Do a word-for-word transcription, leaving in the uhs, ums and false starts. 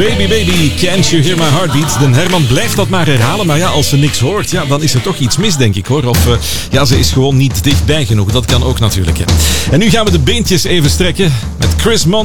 Baby, baby, can't you hear my heartbeat? De Herman blijft dat maar herhalen, maar ja, als ze niks hoort, ja, dan is er toch iets mis, denk ik, hoor. Of uh, ja, ze is gewoon niet dichtbij genoeg. Dat kan ook natuurlijk, hè. En nu gaan we de beentjes even strekken met Chris Mon.